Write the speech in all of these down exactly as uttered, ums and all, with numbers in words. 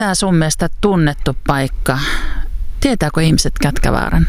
Tämä sun mielestä tunnettu paikka. Tietääkö ihmiset Kätkävaaran?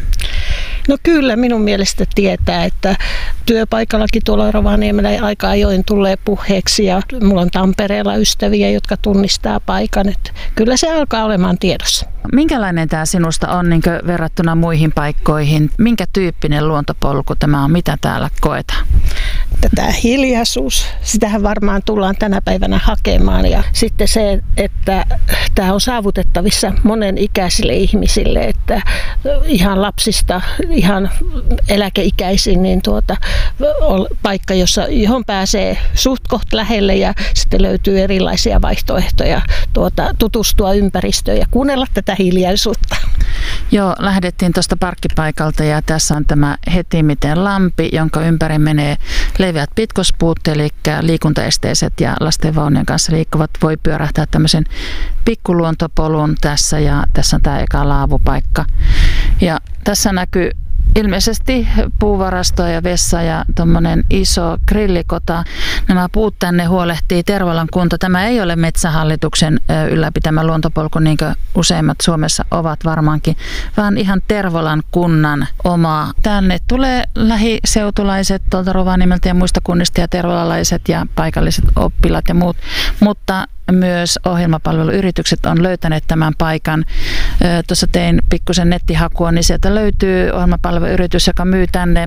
No kyllä, minun mielestä tietää, että työpaikallakin tuolla Rovaniemellä aika ajoin tulee puheeksi ja mulla on Tampereella ystäviä, jotka tunnistaa paikan. Että kyllä se alkaa olemaan tiedossa. Minkälainen tämä sinusta on niin kuin verrattuna muihin paikkoihin? Minkä tyyppinen luontopolku tämä on? Mitä täällä koetaan? Tämä hiljaisuus, sitähän varmaan tullaan tänä päivänä hakemaan. Ja sitten se, että tämä on saavutettavissa monen ikäisille ihmisille, että ihan lapsista, ihan eläkeikäisiin, niin tuota, on paikka, jossa, johon pääsee suht koht lähelle ja sitten löytyy erilaisia vaihtoehtoja tuota, tutustua ympäristöön ja kuunnella tätä hiljaisuutta. Joo, lähdettiin tuosta parkkipaikalta ja tässä on tämä Hetimiten lampi, jonka ympäri menee leveät pitkospuut, eli liikuntaesteiset ja lastenvaunujen kanssa liikkuvat voi pyörähtää tämmöisen pikkuluontopolun tässä ja tässä on tämä eka laavupaikka. Ja tässä näkyy ilmeisesti puuvarasto ja vessa ja tuommoinen iso grillikota. Nämä puut tänne huolehtii Tervolan kunta. Tämä ei ole Metsähallituksen ylläpitämä luontopolku, niin kuin useimmat Suomessa ovat varmaankin, vaan ihan Tervolan kunnan oma. Tänne tulee lähiseutulaiset tuolta Rovaniemeltä ja muista kunnista ja tervolalaiset ja paikalliset oppilaat ja muut, mutta myös ohjelmapalveluyritykset on löytäneet tämän paikan. Tuossa tein pikkusen nettihakua, niin sieltä löytyy ohjelmapalveluyritys, joka myy tänne.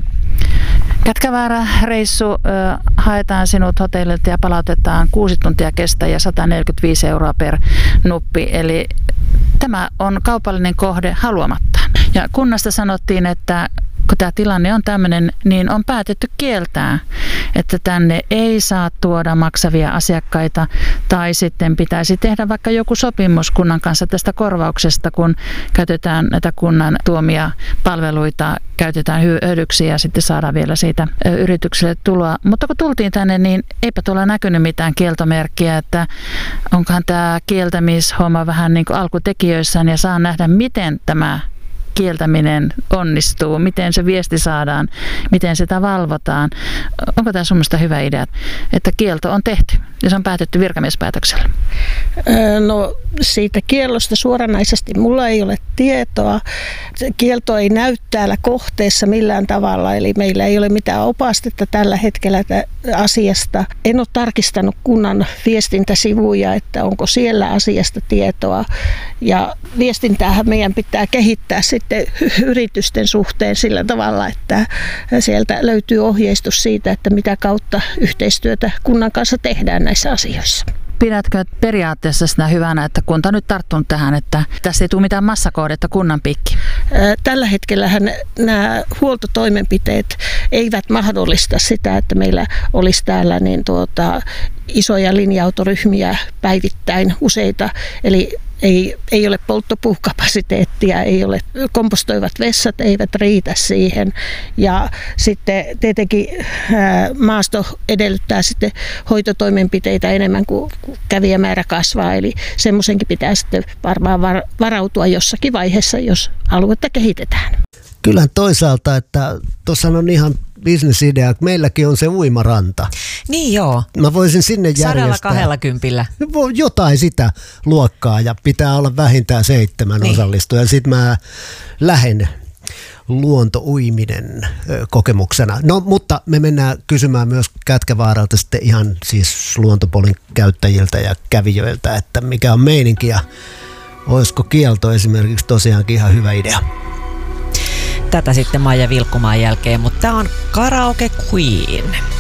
Kätkäväärä-reissu, haetaan sinut hotellilta ja palautetaan kuusi tuntia kestä ja sata neljäkymmentäviisi euroa per nuppi. Eli tämä on kaupallinen kohde haluamatta. Ja kunnasta sanottiin, että kun tämä tilanne on tämmöinen, niin on päätetty kieltää, että tänne ei saa tuoda maksavia asiakkaita tai sitten pitäisi tehdä vaikka joku sopimus kunnan kanssa tästä korvauksesta, kun käytetään näitä kunnan tuomia palveluita, käytetään hyödyksi ja sitten saadaan vielä siitä yritykselle tuloa. Mutta kun tultiin tänne, niin eipä tuolla näkynyt mitään kieltomerkkiä, että onkohan tämä kieltämishomma vähän niin kuin alkutekijöissään ja saa nähdä, miten tämä kieltäminen onnistuu, miten se viesti saadaan, miten sitä valvotaan. Onko tämä semmoista hyvä idea, että kielto on tehty ja se on päätetty virkamiespäätöksellä? No siitä kiellosta suoranaisesti mulla ei ole tietoa. Kielto ei näy täällä kohteessa millään tavalla, eli meillä ei ole mitään opastetta tällä hetkellä asiasta. En ole tarkistanut kunnan viestintäsivuja, että onko siellä asiasta tietoa. Ja viestintäähän meidän pitää kehittää sitten yritysten suhteen sillä tavalla, että sieltä löytyy ohjeistus siitä, että mitä kautta yhteistyötä kunnan kanssa tehdään näissä asioissa. Pidätkö periaatteessa sitä hyvänä, että kunta on nyt tarttunut tähän, että tässä ei tule mitään massakohdetta kunnan piikki? Tällä hetkellähän nämä huoltotoimenpiteet eivät mahdollista sitä, että meillä olisi täällä niin tuota, isoja linja-autoryhmiä päivittäin useita, eli Ei, ei ole polttopuukapasiteettia, ei ole kompostoivat vessat, eivät riitä siihen. Ja sitten tietenkin ää, maasto edellyttää sitten hoitotoimenpiteitä enemmän kuin kävijämäärä kasvaa. Eli semmoisenkin pitää sitten varmaan var, varautua jossakin vaiheessa, jos aluetta kehitetään. Kyllä toisaalta, että tuossa on ihan bisnesidea. Meilläkin on se uimaranta. Niin joo. Mä voisin sinne järjestää. Sadalla kahdella kympillä. Jotain sitä luokkaa ja pitää olla vähintään seitsemän niin osallistujaa. Sitten mä lähden luontouiminen kokemuksena. No mutta me mennään kysymään myös Kätkävaaralta sitten ihan siis luontopolin käyttäjiltä ja kävijöiltä, että mikä on meininki ja olisiko kielto esimerkiksi tosiaankin ihan hyvä idea. Tätä sitten Maija Vilkkumaan jälkeen, mutta tämä on Karaoke Queen.